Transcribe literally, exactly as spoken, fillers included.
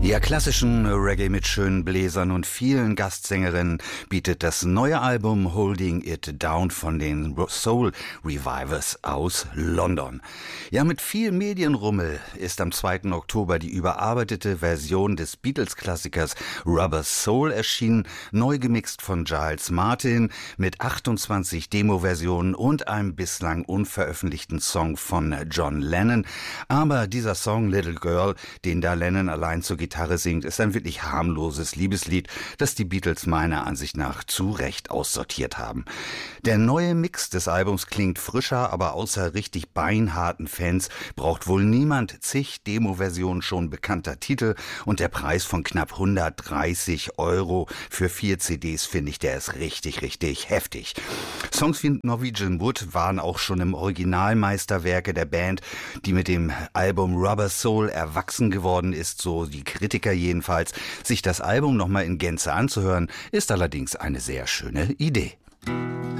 Ja, klassischen Reggae mit schönen Bläsern und vielen Gastsängerinnen bietet das neue Album Holding It Down von den Soul Revivers aus London. Ja, mit viel Medienrummel ist am zweiten Oktober die überarbeitete Version des Beatles-Klassikers Rubber Soul erschienen, neu gemixt von Giles Martin mit achtundzwanzig Demo-Versionen und einem bislang unveröffentlichten Song von John Lennon. Aber dieser Song Little Girl, den da Lennon allein zur Gitarre singt, ist ein wirklich harmloses Liebeslied, das die Beatles meiner Ansicht nach zu Recht aussortiert haben. Der neue Mix des Albums klingt frischer, aber außer richtig beinharten Fans braucht wohl niemand zig Demo-Versionen schon bekannter Titel, und der Preis von knapp hundertdreißig Euro für vier C Ds, finde ich, der ist richtig, richtig heftig. Songs wie Norwegian Wood waren auch schon im Original Meisterwerke der Band, die mit dem Album Rubber Soul erwachsen geworden ist, so die Kritiker jedenfalls. Sich das Album nochmal in Gänze anzuhören, ist allerdings eine sehr schöne Idee.